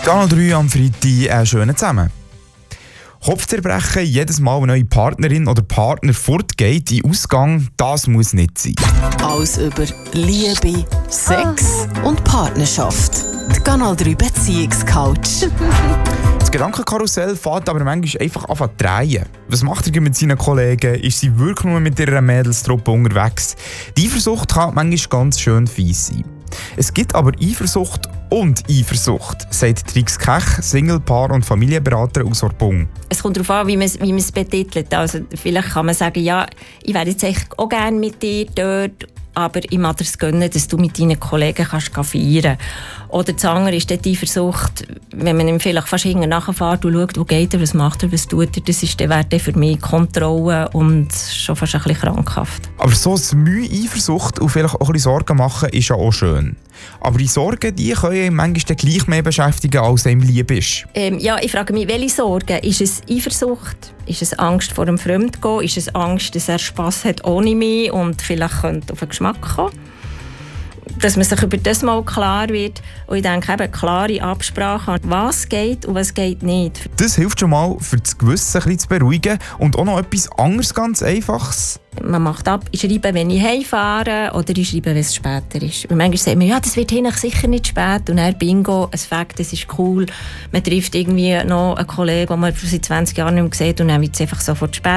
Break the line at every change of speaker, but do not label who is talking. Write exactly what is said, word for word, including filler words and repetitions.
Kanal drei am Freitag einen schönen zusammen. Kopfzerbrechen, jedes Mal eine neue Partnerin oder Partner fortgeht in Ausgang, das muss nicht sein.
Alles über Liebe, Sex und Partnerschaft. Die Kanal drei Beziehungscouch.
Das Gedankenkarussell fährt aber manchmal einfach an zu drehen. Was macht er mit seinen Kollegen? Ist sie wirklich nur mit ihrer Mädelstruppe unterwegs? Die Eifersucht kann manchmal ganz schön fies sein. Es gibt aber Eifersucht und Eifersucht, sagt Trix Kech, Singlepaar und Familienberater aus Orbung.
Es kommt darauf an, wie man, wie man es betitelt. Also, vielleicht kann man sagen, ja, ich wäre jetzt echt auch gerne mit dir dort, aber ich mag dir es gönnen, dass du mit deinen Kollegen kannst feiern kannst. Oder das andere ist die Versucht, wenn man ihm vielleicht fast hinten nachfährt und schaut, wo geht er, was macht er, was tut er, das ist der Wert für mich Kontrolle und schon fast ein bisschen krankhaft.
Aber so eine Mühe Eifersucht und vielleicht auch ein bisschen Sorgen machen, ist ja auch schön. Aber die Sorgen, die können ihn manchmal gleich mehr beschäftigen, als ihm lieb ist.
Ähm, ja, ich frage mich, welche Sorgen? Ist es Eifersucht? Ist es Angst vor dem Fremdgehen? Ist es Angst, dass er Spass hat ohne mich und vielleicht könnte auf den Geschmack kommen? Dass man sich über das mal klar wird. Und ich denke eben, klare Absprache, was geht und was geht nicht.
Das hilft schon mal, für das Gewissen ein bisschen zu beruhigen. Und auch noch etwas anderes, ganz Einfaches.
Man macht ab, ich schreibe, wenn ich heimfahre oder ich schreibe, wenn es später ist. Und manchmal sagt man, ja, das wird hinterher sicher nicht spät. Und dann Bingo, ein Fakt, das ist cool. Man trifft irgendwie noch einen Kollegen, den man seit zwanzig Jahren nicht mehr sieht und dann wird es einfach sofort spät.